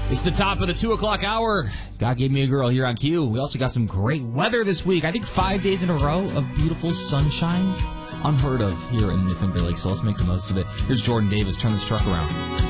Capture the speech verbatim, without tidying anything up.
It's the top of the two o'clock hour. God gave me a girl here on Q. We also got some great weather this week. I think five days in a row of beautiful sunshine. Unheard of here in Newfoundland Lake, so let's make the most of it. Here's Jordan Davis. Turn this truck around.